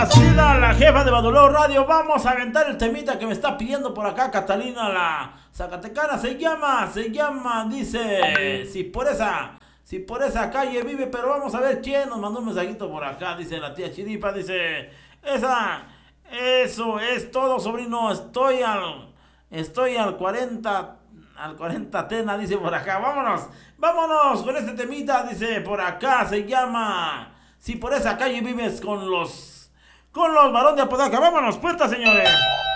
Placida, la jefa de Baduló Radio. Vamos a aventar el temita que me está pidiendo por acá Catalina, la Zacatecana. Se llama, dice, si por esa calle vive, pero vamos a ver quién nos mandó un mensajito por acá. Dice la tía Chiripa, dice, eso es todo, sobrino. Estoy al 40 Tena, dice por acá. Vámonos con este temita, dice por acá. Se llama, si por esa calle vives con los varón de Apodaca. Vámonos, puerta, señores.